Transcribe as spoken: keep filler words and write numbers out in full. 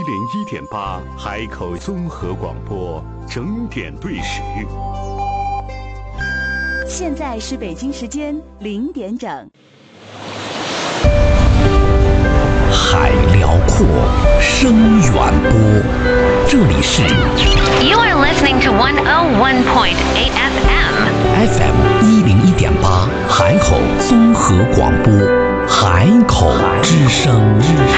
零一点八海口综合广播整点对时。 现在是北京时间零点整。 海辽阔，声远播，这里是 You are listening to one oh one point eight F M F M 一零一点八海口综合广播，海口之声。